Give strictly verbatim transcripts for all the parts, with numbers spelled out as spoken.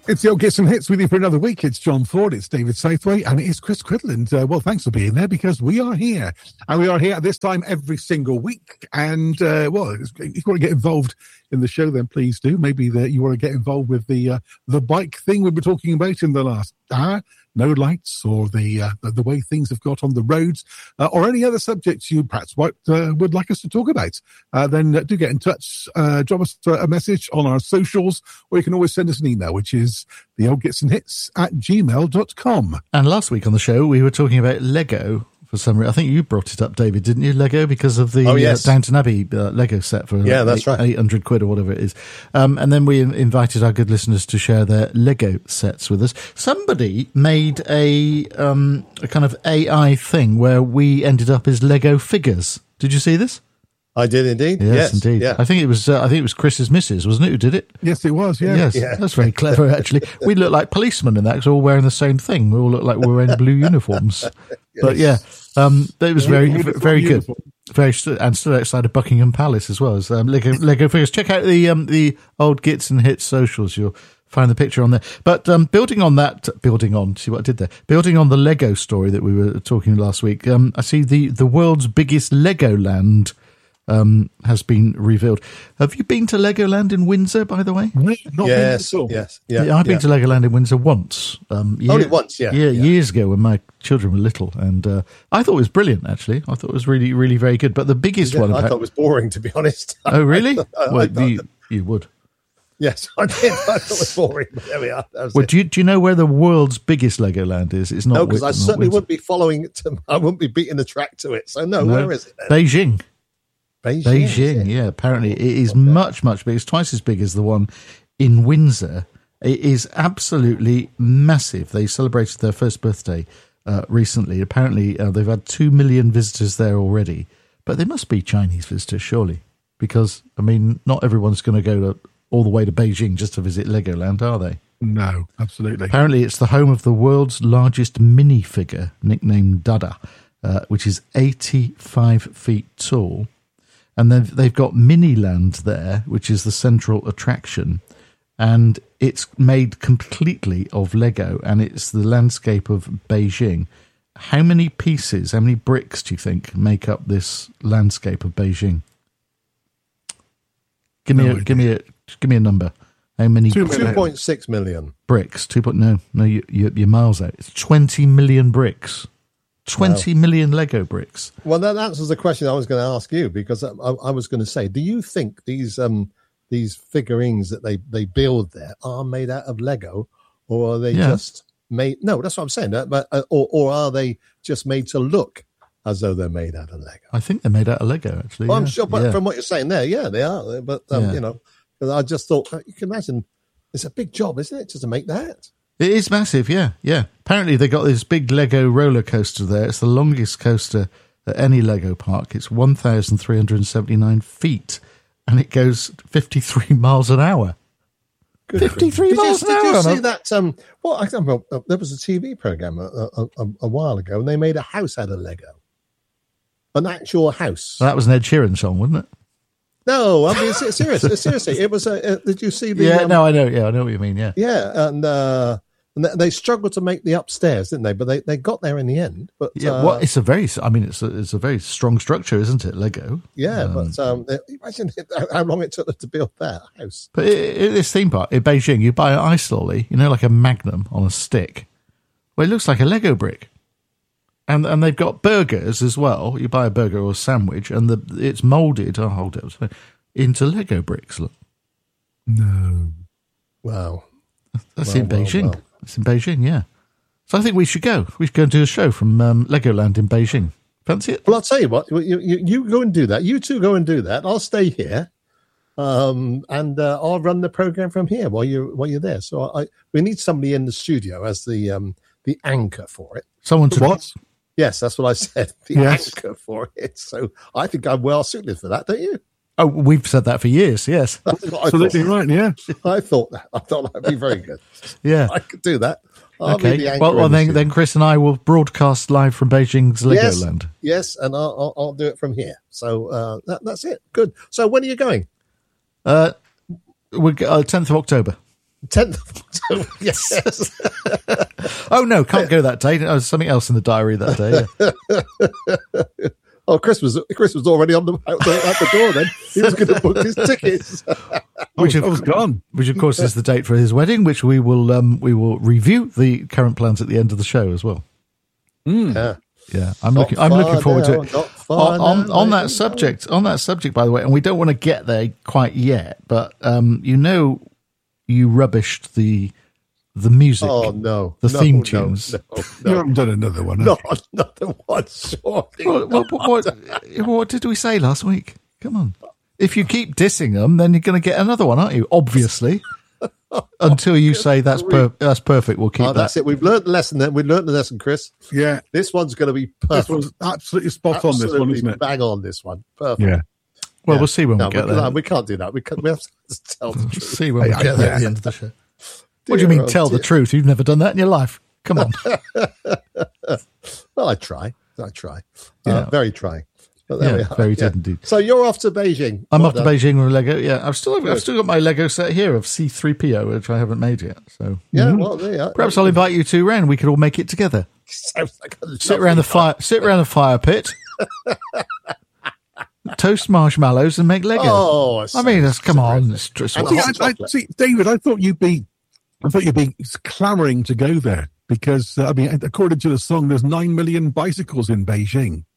It's the Old Gits and Hits with you for another week. It's John Ford, it's David Saithway, and it is Chris Quidland. Uh, well, thanks for being there, because we are here. And we are here at this time every single week. And, uh, well, if you want to get involved in the show, then please do. Maybe the, you want to get involved with the uh, the bike thing we were talking about in the last hour. No lights, or the, uh, the the way things have got on the roads, uh, or any other subjects you perhaps might, uh, would like us to talk about, uh, then uh, do get in touch. Uh, drop us a message on our socials, or you can always send us an email, which is the old gits and hits at gmail dot com. And last week on the show, we were talking about Lego. For some reason, I think you brought it up, David, didn't you? Lego, because of the oh, yes. uh, Downton Abbey uh, Lego set for yeah, like that's eight, right. eight hundred quid or whatever it is. Um, and then we invited our good listeners to share their Lego sets with us. Somebody made a, um, a kind of A I thing where we ended up as Lego figures. Did you see this? I did indeed. Yes, yes indeed. Yeah. I think it was. Uh, I think it was Chris's missus, wasn't it? Who did it? Yes, it was. Yeah. Yes, yeah. That's very clever. Actually, we look like policemen in that, because we're all wearing the same thing. We all look like we're wearing blue uniforms. Yes. But yeah, um, it was very, Uniform, very good. uniform. Very st- and stood outside of Buckingham Palace as well as um, Lego, Lego figures. Check out the um, the old Gits and Hits socials. You'll find the picture on there. But um, building on that, building on, see what I did there. Building on the Lego story that we were talking last week. Um, I see the the world's biggest Legoland um, has been revealed. Have you been to Legoland in Windsor, by the way? Not Yes, at all. yes, yeah. Yeah, I've been yeah. to Legoland in Windsor once. Um, year, Only once, yeah, yeah. yeah. years ago when my children were little. And uh, I thought it was brilliant, actually. I thought it was really, really very good. But the biggest Yeah, one... I about- thought it was boring, to be honest. Oh, really? I, I, well, I thought you, that- you would. yes, I did. I thought it was boring. But there we are. That was Well, it. do you, do you know where the world's biggest Legoland is? It's not No, because I Wi- not certainly Windsor. wouldn't be following it. To, I wouldn't be beating the track to it. So, no, No. where is it then? Beijing. Beijing. Beijing, is it? yeah. Apparently it is much, much bigger. It's twice as big as the one in Windsor. It is absolutely massive. They celebrated their first birthday uh, recently. Apparently uh, they've had two million visitors there already. But they must be Chinese visitors, surely. Because, I mean, not everyone's going to go to, all the way to Beijing just to visit Legoland, are they? No, absolutely. Apparently it's the home of the world's largest minifigure, nicknamed Dada, uh, which is eighty-five feet tall. And then they've got Miniland there, which is the central attraction. And it's made completely of Lego, and it's the landscape of Beijing. How many pieces, how many bricks do you think make up this landscape of Beijing? Give me No a, idea. give me a, give me a number. How many Two two point six million. bricks? Two point no, no, you, you, you're miles out. It's twenty million bricks. Twenty Wow. million Lego bricks. Well, that answers the question I was going to ask you, because I, I, I was going to say, do you think these um these figurines that they, they build there are made out of Lego, or are they Yeah. just made? No, that's what I'm saying. uh, But uh, or or are they just made to look as though they're made out of Lego? I think they're made out of Lego, actually. Well, I'm yeah. sure, but Yeah. from what you're saying there, yeah, they are. But um, Yeah. you know, 'cause I just thought you can imagine it's a big job, isn't it, just to make that? It is massive, yeah, yeah. Apparently they got this big Lego roller coaster there. It's the longest coaster at any Lego park. It's one thousand three hundred seventy-nine feet, and it goes fifty-three miles an hour. Good fifty-three Did you, miles an did you hour. see that? Um, well, I remember uh, there was a T V program a, a, a, a while ago, and they made a house out of Lego, an actual house. Well, that was an Ed Sheeran song, wasn't it? No, I mean se- serious, seriously, it was. A, uh, did you see the? Yeah, um, no, I know. Yeah, I know what you mean. Yeah, Yeah, and uh, and they- they struggled to make the upstairs, didn't they? But they, they got there in the end. But yeah. uh, Well, it's a very. I mean, it's a, it's a very strong structure, isn't it? Lego. yeah, Um, but um, imagine it- how long it took them to build that house. But it, it, this theme park in Beijing, you buy an ice lolly, you know, like a Magnum on a stick. Well, it looks like a Lego brick, and and they've got burgers as well. You buy a burger or a sandwich, and the it's moulded. Oh, hold it into Lego bricks. Look, No. Wow. that's Well, in well, Beijing. well. It's in Beijing, yeah. So I think we should go. We should go and do a show from um, Legoland in Beijing. Fancy it? Well, I'll tell you what. You, you you go and do that. You two go and do that. I'll stay here, um, and uh, I'll run the program from here while you while you're there. So I we need somebody in the studio as the um the anchor for it. Someone to What? Yes, that's what I said. The Yes. anchor for it. So I think I'm well suited for that, don't you? Oh, we've said that for years. Yes, That's what I Absolutely thought. right, yeah. I thought that. I thought that'd be very good. yeah. I could do that. I'll be the Okay. anchor Well, well in the then, studio. then Chris and I will broadcast live from Beijing's Yes. Legoland. Yes, and I'll, I'll I'll do it from here. So uh, that, that's it. Good. So when are you going? Uh, we're go- uh, tenth of October. tenth of Yes. Oh, no, can't go that day. There's something else in the diary that day. Yeah. Oh, Chris was Chris was already on the out the, at the door. Then he was going to book his tickets. Which I was gone. Which, of course, is the date for his wedding, which we will um, we will review the current plans at the end of the show as well. Mm. Yeah, yeah. I'm Not looking. I'm looking forward now, to it. not far On, on, now, on that mate. subject, on that subject, by the way, and we don't want to get there quite yet, but um, you know, you rubbished the the music. Oh no, the no, theme no, tunes. No, You no, haven't done another one. have no, you? another one. Surely. What, what, what, what, what did we say last week? Come on. If you keep dissing them, then you're going to get another one, aren't you? Obviously. Until you say that's per- that's perfect, we'll keep Oh, that. that's it. We've learned the lesson. Then we learned the lesson, Chris. Yeah, This one's going to be perfect. this was absolutely spot on. This one, Absolutely isn't it? bang on. This one, perfect. Yeah. Well, Yeah. we'll see when No, we get we, there. no, we can't do that. We can, we have to tell the We'll truth. see when we Hey, get there at yeah. the end of the show. What do you mean, Dear, oh, tell the dear. truth? You've never done that in your life. Come on. Well, I try. I try. Yeah. Uh, very try. But there Yeah, we are. very Yeah. did indeed. So you're off to Beijing. I'm Well off to done. Beijing with Lego. Yeah, I've still I've still got my Lego set here of C three P O, which I haven't made yet. So Yeah, well, there you are. perhaps I'll invite you two round. We could all make it together. Sounds like a Sit around the fire. Sit around the fire pit. Toast marshmallows and make Lego. Oh, it I mean, sounds that's, come on. terrific. It's, it's, And See, hot I, I, chocolate. see, David, I thought you'd be, I thought you'd be clamoring to go there because uh, I mean, according to the song, there's nine million bicycles in Beijing.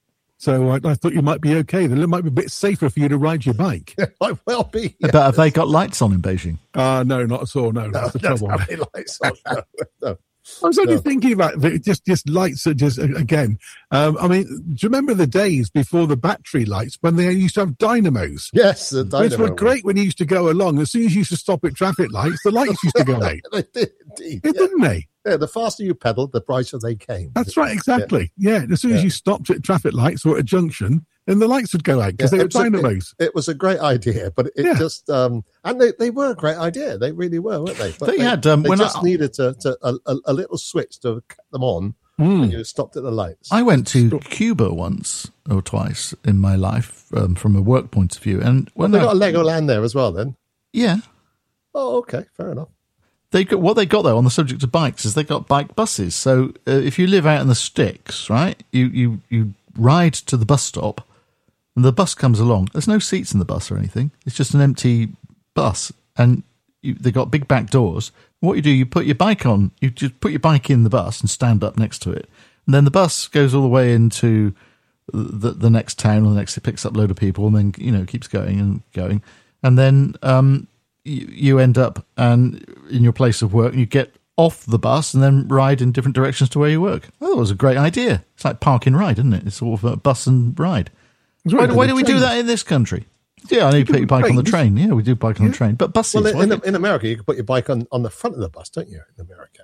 So I, I thought you might be okay. Then it might be a bit safer for you to ride your bike. Might well be. but have they got lights on in Beijing? Uh no, not at all. No, that's the That's trouble. how they like so- no, no. I was only No. thinking about the, just just lights are just again. Um, I mean, do you remember the days before the battery lights when they used to have dynamos? Yes, the Which dynamo were one. great when you used to go along. As soon as you used to stop at traffic lights, the lights used to go out, They did indeed. Yeah, Yeah. didn't they? Yeah, the faster you pedaled, the brighter they came. That's right, exactly. Yeah, as soon as Yeah. you stopped at traffic lights or at a junction, then the lights would go out because Yeah, they were it was a- dynamos. It was a great idea, but it Yeah. just um, and they, they were a great idea. They really were, weren't they? But They had, um, they when just I- needed to, to a, a, a little switch to cut them on Mm. when you stopped at the lights. I went to Cuba once or twice in my life um, from a work point of view, and when They I, got a Legoland there as well. Then, yeah, oh, okay, fair enough. they got what they got though on the subject of bikes is they got bike buses. So uh, if you live out in the sticks, right, you you you ride to the bus stop, and the bus comes along. There's no seats in the bus or anything. It's just an empty bus, and you, they got big back doors. What you do, you put your bike on. You just put your bike in the bus and stand up next to it, and then the bus goes all the way into the the next town or the next. It picks up a load of people, and then you know keeps going and going, and then um, you, you end up and in your place of work. And you get off the bus and then ride in different directions to where you work. Oh, it was a great idea. It's like park and ride, isn't it? It's sort of a bus and ride. It's Why, right, why the do we do trains. that in this country? Yeah, I know you do put your bike on the trains. train. Yeah, we do bike on the train. But buses, Well, why in, do- in America, you can put your bike on, on the front of the bus, don't you? In America,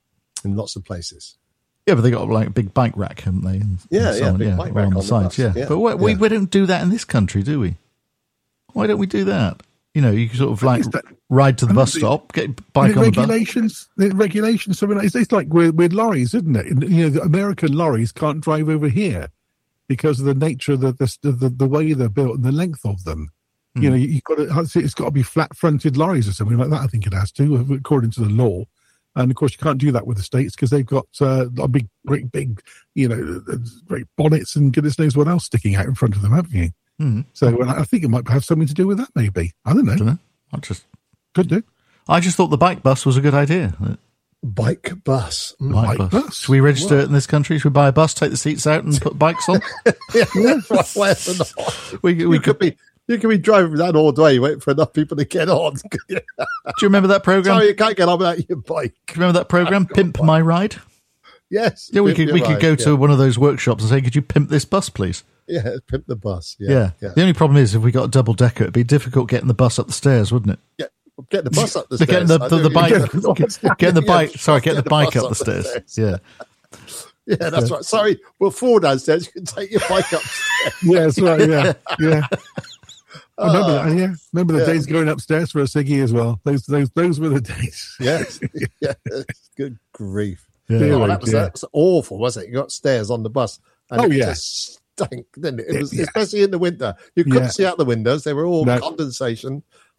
in lots of places. yeah, but they got like a big bike rack, haven't they? And, Yeah, and so yeah, on, big yeah, bike right rack on the on the sides. bus, Yeah, yeah, but we, we yeah. we don't do that in this country, do we? Why don't we do that? You know, you can sort of like Is that- ride to the I bus don't stop, get your bike the on the bus. regulations, the regulations. So it's, it's like with, with lorries, isn't it? And, you know, the American lorries can't drive over here because of the nature of the the the, the way they're built and the length of them. Hmm. You know, you got to, it's got to be flat-fronted lorries or something like that. I think it has to, according to the law. And of course, you can't do that with the States because they've got uh, a big, great, big, you know, great bonnets and goodness knows what else sticking out in front of them, haven't you? Hmm. So uh, I think it might have something to do with that. Maybe I don't know. I don't know. I just, Could do. I just thought the bike bus was a good idea. Bike bus. Mm. Bike, Bike bus. bus? Should we register it in this country? Should we buy a bus, take the seats out, and put bikes on? Yeah, why not? we we You could. could be you could be driving that all day, waiting for enough people to get on. Do you remember that program? Sorry, you can't get on without your bike. Do you remember that program, Pimp My Ride? Yes. Yeah, we pimp could your we could ride, go yeah. to one of those workshops and say, "Could you pimp this bus, please?" Yeah, pimp the bus. Yeah, Yeah. yeah. The only problem is if we got a double decker, it'd be difficult getting the bus up the stairs, wouldn't it? Yeah. Get the bus up the So stairs. getting the, I the, know the you- bike, Yeah. getting the Yeah, bike. Sorry, getting get the the bike bus up the stairs. Yeah. Yeah, that's right. Sorry, we'll fall downstairs. You can take your bike upstairs. Yeah, that's right. Yeah, yeah. I remember Ah, that. Yeah, remember the yeah. days going upstairs for a ciggy as well. Those, those, those were the days. Yes. Yeah. Good grief. Yeah. Yeah. Oh, that was, dear. that was awful, wasn't it? You got stairs on the bus. And Oh, it yeah. just stank, didn't it? It was, Yeah. especially in the winter. You couldn't Yeah. see out the windows. They were all No. condensation.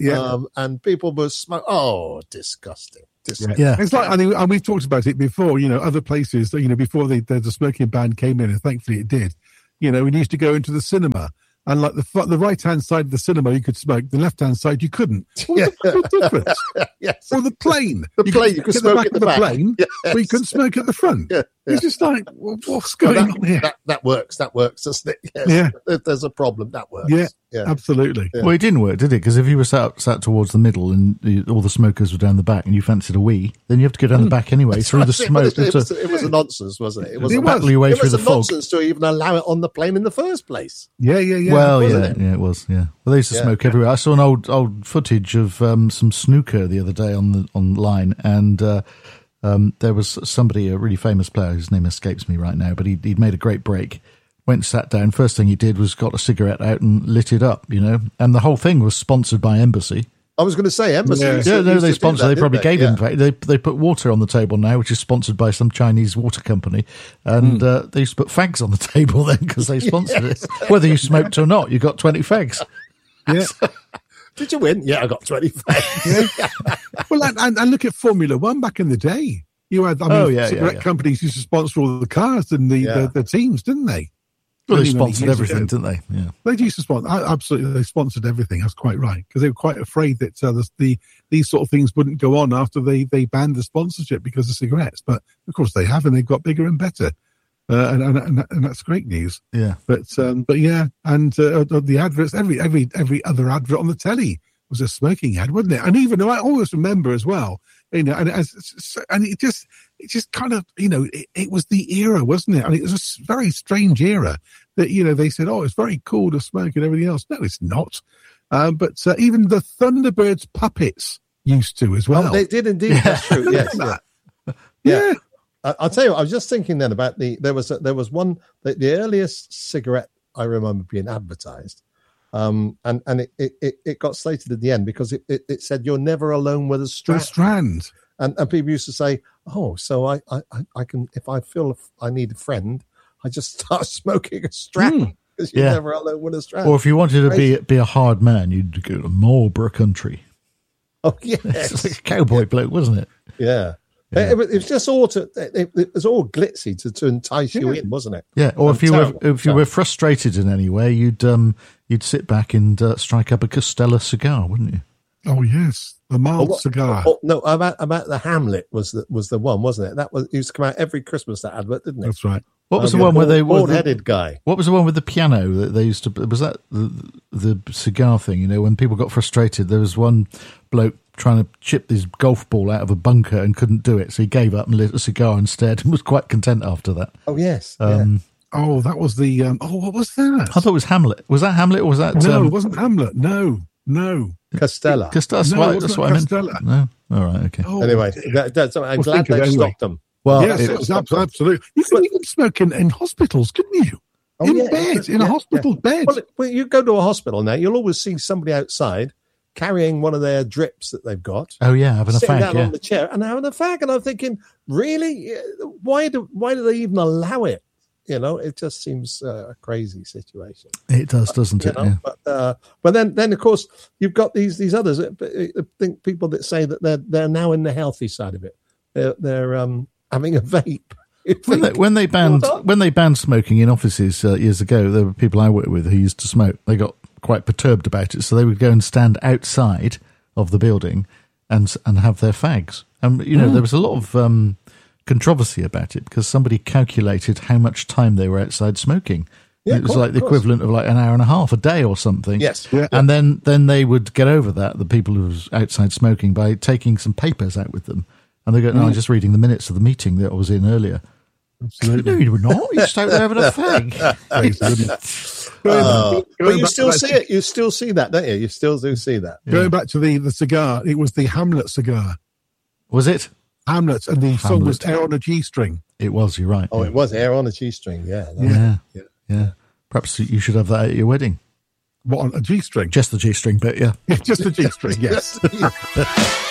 Yeah. Um, and people were smoke. Oh, disgusting. disgusting. Yeah. It's like, I mean, and we've talked about it before, you know, other places, you know, before the, the, the smoking ban came in, and thankfully it did, you know, we used to go into the cinema, and like the the right-hand side of the cinema, you could smoke, the left-hand side, you couldn't. What's Yeah. the difference? Yes. Or the plane. The plane, you could get smoke back at the of the back. plane, Yes. but you couldn't smoke at the front. Yeah. It's just like, well, what's Well, going that, on here? that, that works. That works, doesn't it? Yes. Yeah. If there's a problem, that works. Yeah. Yeah. Absolutely. Yeah. Well, it didn't work, did it? Because if you were sat, sat towards the middle and the, all the smokers were down the back and you fancied a wee, then you have to go down the back anyway through the It smoke. was, it, to- was, it was a nonsense, wasn't it? It was, It a, was. battle your way it through was the a fog. nonsense to even allow it on the plane in the first place. Yeah, yeah, yeah. well, yeah, wasn't it? yeah, it was. Yeah, well, they used to Yeah. smoke everywhere. I saw an old old footage of um, some snooker the other day on the online, and uh, um, there was somebody, a really famous player, whose name escapes me right now, but he he'd made a great break. Went, sat down. First thing he did was got a cigarette out and lit it up. You know, and the whole thing was sponsored by Embassy. I was going to say, Embassy. Yeah. used to- Yeah, no, used they to do sponsor. that, They didn't probably gave Yeah. him. They they put water on the table now, which is sponsored by some Chinese water company, and uh, they used to put fags on the table then because they sponsored it. Whether you smoked or not, you got twenty fags. Yeah. Did you win? Yeah, I got twenty-five. Well, and, and, and look at Formula One back in the day. You had, I mean, Oh, yeah, yeah, cigarette yeah. companies used to sponsor all the cars and the, Yeah. the, the teams, didn't they? Well, they Many, many sponsored years everything, ago. didn't they? Yeah. They used to sponsor. Absolutely, they sponsored everything. That's quite right, because they were quite afraid that uh, the, the these sort of things wouldn't go on after they, they banned the sponsorship because of cigarettes. But of course, they have, and they've got bigger and better, uh, and, and and and that's great news. Yeah. But um, but yeah, and uh, the adverts, every every every other advert on the telly was a smoking ad, wasn't it? And even I always remember as well, you know, and as and it just it just kind of, you know, it, it was the era, wasn't it? And it was a s- very strange era that, you know, they said, oh, it's very cool to smoke and everything else. No, it's not. Um, but uh, even the Thunderbirds puppets used to as well. Oh, they did indeed. That's true. Yes. Look at Yeah. that. Yeah. I- I'll tell you what, I was just thinking then about the there was a, there was one the, the earliest cigarette I remember being advertised, um, and and it, it, it, it got slated at the end because it, it, it said you're never alone with a The strap, Strand. and and people used to say, oh, so I I, I- I can if I feel I need a friend, I just start smoking a strap Mm. because you're Yeah. never alone with a strap. Or if you wanted to be Crazy. be a hard man, you'd go to Marlborough Country. oh It's yes, like a cowboy bloke, wasn't it? yeah. Yeah. It, was- it was just all to it, it was all glitzy to, to entice you in, wasn't it? Yeah. Or Um, if you were terrible. if you were frustrated in any way, you'd um you'd sit back and uh, strike up a Costella cigar, wouldn't you? Oh, yes. The mild what- cigar. Oh, no, about about the Hamlet was the was the one, wasn't it? That was it used to come out every Christmas, that advert, didn't it? That's right. What was Um, the one where they were? bald headed guy? What was the one with the piano that they used to? Was that the, the cigar thing? You know, when people got frustrated, there was one bloke trying to chip this golf ball out of a bunker and couldn't do it, so he gave up and lit a cigar instead, and was quite content after that. Oh yes, Um, Oh, that was the. Um, oh, what was that? I thought it was Hamlet. Was that Hamlet or was that? no, um, it wasn't Hamlet. No, no. yeah. Costella. Cause that's No, why, it that's wasn't what I meant. Costella. No, all right, okay. Oh, Anyway, dear. that, that's, I'm Well, glad think of they it anyway. stopped them. Well, yes, it- it was abs- absolutely. You could, you could smoke in, in hospitals, couldn't you? Oh, in yeah, bed, yeah, in a yeah, hospital bed. Well, well, you go to a hospital now, you'll always see somebody outside carrying one of their drips that they've got, oh yeah, having a sitting fag. down Yeah, on the chair and having a fag. And I'm thinking, really, why do why do they even allow it? You know, it just seems uh, a crazy situation. it does, doesn't You it? know, Yeah. but uh, but then then of course you've got these these others. I think people that say that they're they're now in the healthy side of it. They're they're um, having a vape. You When they, think, when they banned Hold on. when they banned smoking in offices uh, years ago, there were people I worked with who used to smoke. They got quite perturbed about it, so they would go and stand outside of the building and and have their fags. And you know, Mm. there was a lot of um, controversy about it because somebody calculated how much time they were outside smoking. Yeah, it of was course, like the of course. equivalent of like an hour and a half a day or something. Yes. Yeah. And then, then they would get over that, the people who was outside smoking, by taking some papers out with them. And they go, no, I'm just reading the minutes of the meeting that I was in earlier. No, Absolutely. you were not. You're just out there having a fag. Thanks, goodness. Uh, Going but you back still to see that- it. You still see that, don't you? You still do see that. Going back to the, the cigar, it was the Hamlet cigar. Was it? Hamlet, and the song was Hamlet. Air on a G string. It was, you're right. Oh, yeah. it was air on a G string. Yeah. that- Yeah. Yeah. Yeah. Perhaps you should have that at your wedding. What, on a G string? Just the G string bit, yeah. Just a G string, yes.